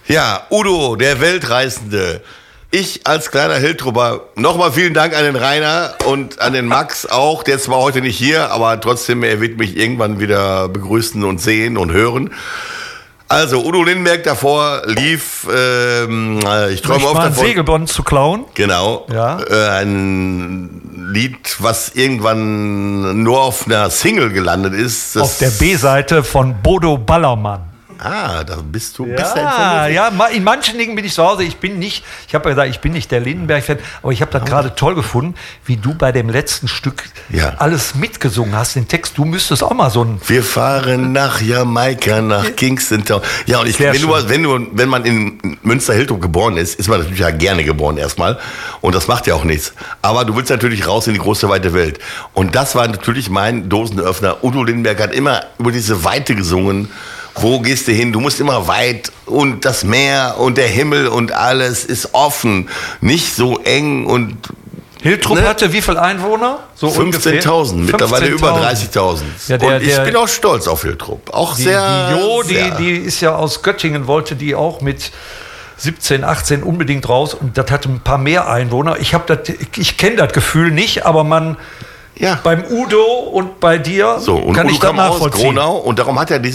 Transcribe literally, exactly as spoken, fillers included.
Ja, Udo, der Weltreisende. Ich als kleiner Hiltrupper, nochmal vielen Dank an den Rainer und an den Max auch. Der ist zwar heute nicht hier, aber trotzdem, er wird mich irgendwann wieder begrüßen und sehen und hören. Also, Udo Lindenberg davor lief, ähm, ich träume oft davon. Segelbond zu klauen. Genau. Ja. Äh, ein Lied, was irgendwann nur auf einer Single gelandet ist. Auf der B-Seite von Bodo Ballermann. Ah, da bist du ja, besser informiert. Ja, in manchen Dingen bin ich zu Hause. Ich bin nicht, ich habe ja gesagt, ich bin nicht der Lindenberg-Fan, aber ich habe das oh. gerade toll gefunden, wie du bei dem letzten Stück ja. alles mitgesungen hast, den Text. Du müsstest auch mal so ein... Wir fahren nach Jamaika, nach Kingston Town. Ja, und ich, wenn, du, wenn, du, wenn man in Münster-Hiltrup geboren ist, ist man natürlich ja gerne geboren erstmal. Und das macht ja auch nichts. Aber du willst natürlich raus in die große, weite Welt. Und das war natürlich mein Dosenöffner. Udo Lindenberg hat immer über diese Weite gesungen. Wo gehst du hin? Du musst immer weit und das Meer und der Himmel und alles ist offen, nicht so eng und... Hiltrup ne? hatte wie viele Einwohner? So fünfzehntausend, mittlerweile über dreißigtausend. Ja, und ich der, bin auch stolz auf Hiltrup. Auch die, sehr... Die Jo, sehr die, die ist ja aus Göttingen, wollte die auch mit siebzehn, achtzehn unbedingt raus und das hatte ein paar mehr Einwohner. Ich, hab dat, ich kenne das Gefühl nicht, aber man... Ja. Beim Udo und bei dir so, und kann Udo ich das nachvollziehen. Aus Gronau und darum hat er diese